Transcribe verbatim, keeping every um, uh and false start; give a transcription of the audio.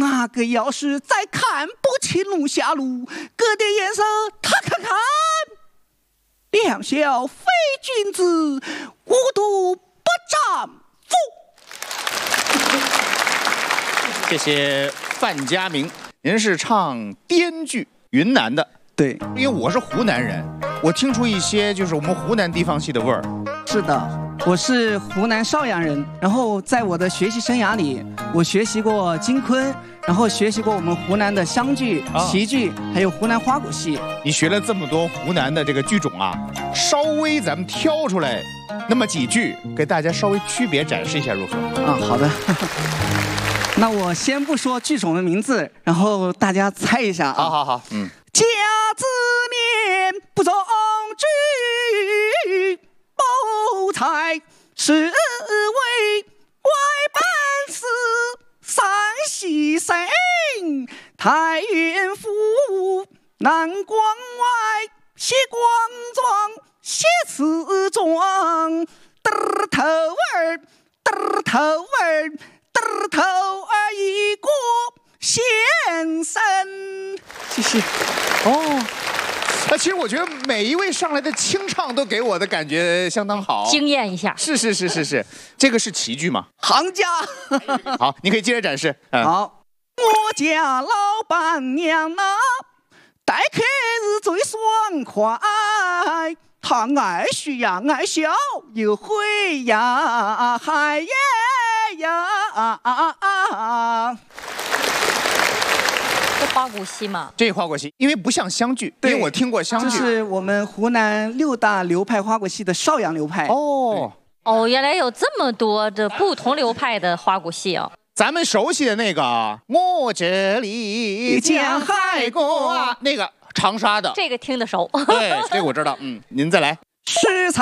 哪个要是再看不起龙虾路，哥的眼色他看看。两小非君子，无毒不丈夫。 谢谢范家明，您是唱滇剧，云南的。 对， 因为我是湖南人，我听出一些就是我们湖南地方戏的味儿。 是的，我是湖南邵阳人，然后在我的学习生涯里，我学习过京昆，然后学习过我们湖南的湘剧、 啊、 旗剧，还有湖南花鼓戏。 你学了这么多湖南的这个剧种啊，稍微咱们挑出来那么几句，给大家稍微区别展示一下如何？ 啊，好的。那我先不说剧种的名字，然后大家猜一下啊。 好好好，嗯。 甲子年不中举，谋财是为外办事，三喜生太原府，南关外写光庄，写瓷庄，嘚儿头儿，嘚儿头儿，嘚儿头儿一个先生。谢谢。 哦，啊，其实我觉得每一位上来的清唱都给我的感觉相当好， 惊艳一下。 是是是是是，这个是旗剧吗？ 行家。 好，你可以接着展示。 嗯、好，我家老板娘啊，待客是最爽快，她爱笑呀爱笑，又会呀嗨耶呀啊啊啊！ 这花鼓戏吗？ 这花鼓戏，因为不像湘剧，因为我听过湘剧。 这是我们湖南六大流派花鼓戏的邵阳流派。 哦哦，原来有这么多的不同流派的花鼓戏哦。 咱们熟悉的那个，我这里江海过啊，那个长沙的， 这个听得熟。 对，这个我知道。嗯，您再来。 食材